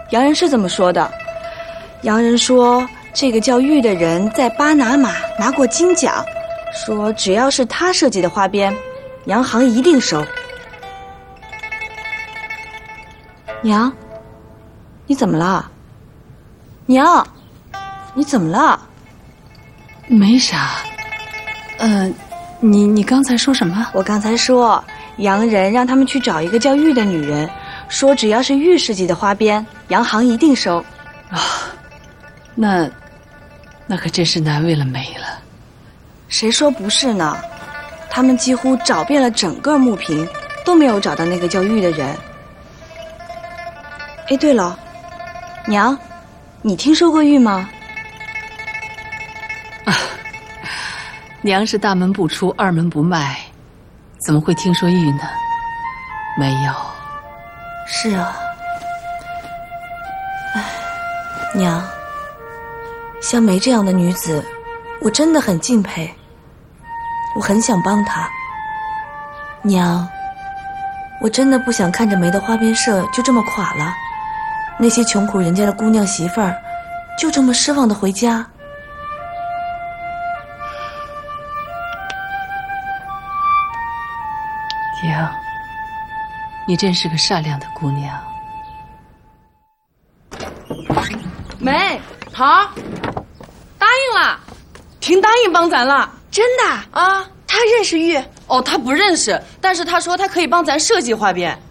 洋人是这么说的。洋人说，这个叫玉的人在巴拿马拿过金奖，说只要是他设计的花边，洋行一定收。娘，你怎么了？娘，你怎么了？ 没啥。你刚才说什么？ 我刚才说，洋人让他们去找一个叫玉的女人，说只要是玉设计的花边，洋行一定收。 啊，那可真是难为了梅了。 谁说不是呢？他们几乎找遍了整个木坪，都没有找到那个叫玉的人。哎，对了，娘，你听说过玉吗？ 啊，娘是大门不出二门不迈，怎么会听说玉呢？没有。 是啊。唉，娘，像梅这样的女子，我真的很敬佩，我很想帮她。娘，我真的不想看着梅的花边社就这么垮了，那些穷苦人家的姑娘媳妇儿就这么失望的回家。 娘，你真是个善良的姑娘。 梅好，答应了，婷答应帮咱了。 真的啊？ 他认识玉？ 哦，他不认识，但是他说他可以帮咱设计花边。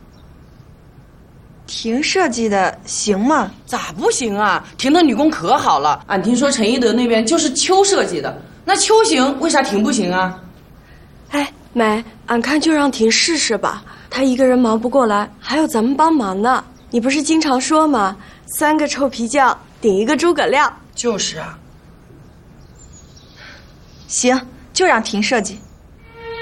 婷设计的行吗？ 咋不行啊？婷的女工可好了，俺听说陈一德那边就是秋设计的，那秋行，为啥婷不行啊？ 哎，梅，俺看就让婷试试吧，她一个人忙不过来，还有咱们帮忙呢。你不是经常说吗？3个臭皮匠顶一个诸葛亮。 就是啊。 行，就让婷设计。